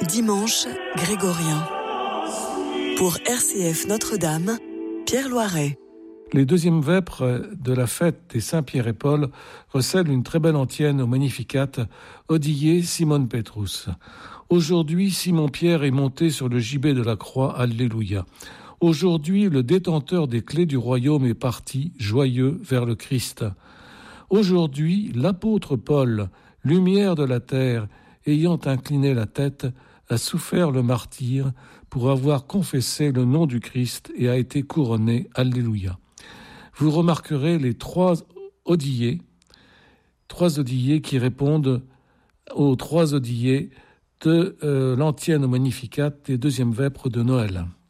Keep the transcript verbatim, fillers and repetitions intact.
Dimanche grégorien. Pour R C F Notre-Dame, Pierre Loiret. Les deuxièmes vêpres de la fête des Saint-Pierre et Paul recèlent une très belle antienne au Magnificat, Odilié Simone Petrus. Aujourd'hui, Simon-Pierre est monté sur le gibet de la croix, Alléluia. Aujourd'hui, le détenteur des clés du royaume est parti, joyeux, vers le Christ. Aujourd'hui, l'apôtre Paul, lumière de la terre, ayant incliné la tête, a souffert le martyre pour avoir confessé le nom du Christ et a été couronné, Alléluia. Vous remarquerez les trois odiliés, trois odiliés qui répondent aux trois odiliés de euh, l'antienne au Magnificat des deuxièmes vêpres de Noël.